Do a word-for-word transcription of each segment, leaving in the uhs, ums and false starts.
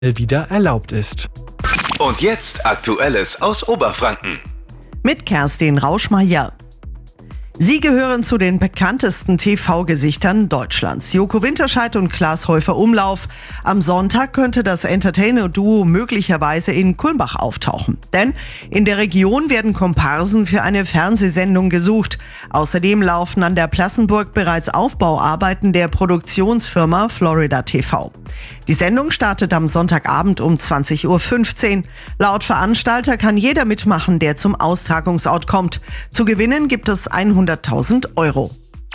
wieder erlaubt ist. Und jetzt Aktuelles aus Oberfranken. Mit Kerstin Rauschmeier. Sie gehören zu den bekanntesten T V-Gesichtern Deutschlands. Joko Winterscheid und Klaas Häufer-Umlauf. Am Sonntag könnte das Entertainer-Duo möglicherweise in Kulmbach auftauchen. Denn in der Region werden Komparsen für eine Fernsehsendung gesucht. Außerdem laufen an der Plassenburg bereits Aufbauarbeiten der Produktionsfirma Florida T V. Die Sendung startet am Sonntagabend um zwanzig Uhr fünfzehn. Laut Veranstalter kann jeder mitmachen, der zum Austragungsort kommt. Zu gewinnen gibt es hunderttausend Euro.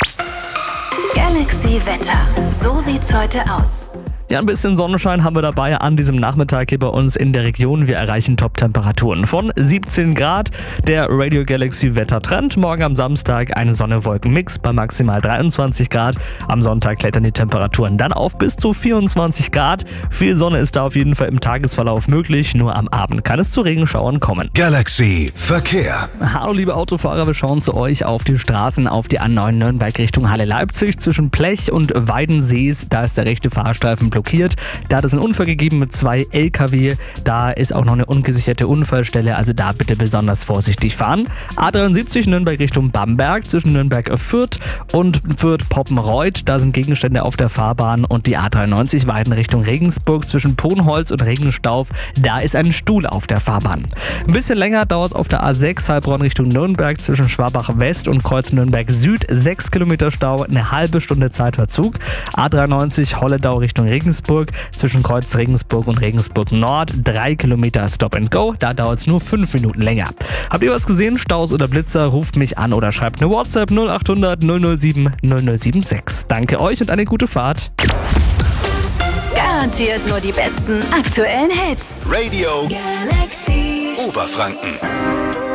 Galaxy Wetter. So sieht's heute aus. Ja, ein bisschen Sonnenschein haben wir dabei an diesem Nachmittag hier bei uns in der Region. Wir erreichen Top-Temperaturen von siebzehn Grad. Der Radio Galaxy Wettertrend. Morgen am Samstag ein Sonne-Wolken-Mix bei maximal dreiundzwanzig Grad. Am Sonntag klettern die Temperaturen dann auf bis zu vierundzwanzig Grad. Viel Sonne ist da auf jeden Fall im Tagesverlauf möglich. Nur am Abend kann es zu Regenschauern kommen. Galaxy Verkehr. Hallo liebe Autofahrer, wir schauen zu euch auf die Straßen auf die A neun Nürnberg Richtung Halle Leipzig. Zwischen Plech und Weidensees, da ist der rechte Fahrstreifen blockiert. Da hat es einen Unfall gegeben mit zwei L K W. Da ist auch noch eine ungesicherte Unfallstelle, also da bitte besonders vorsichtig fahren. A dreiundsiebzig Nürnberg Richtung Bamberg zwischen Nürnberg-Fürth und Fürth-Poppenreuth. Da sind Gegenstände auf der Fahrbahn und die A dreiundneunzig Weiden Richtung Regensburg zwischen Ponholz und Regenstauf. Da ist ein Stuhl auf der Fahrbahn. Ein bisschen länger dauert es auf der A sechs Heilbronn Richtung Nürnberg zwischen Schwabach West und Kreuz Nürnberg Süd. sechs Kilometer Stau, eine halbe Stunde Zeitverzug. A dreiundneunzig Holledau Richtung Regensburg zwischen Kreuz Regensburg und Regensburg Nord. Drei Kilometer Stop and Go. Da dauert es nur fünf Minuten länger. Habt ihr was gesehen? Staus oder Blitzer? Ruft mich an oder schreibt eine WhatsApp null acht hundert null null sieben null null sieben sechs. Danke euch und eine gute Fahrt. Garantiert nur die besten aktuellen Hits. Radio Galaxy Oberfranken.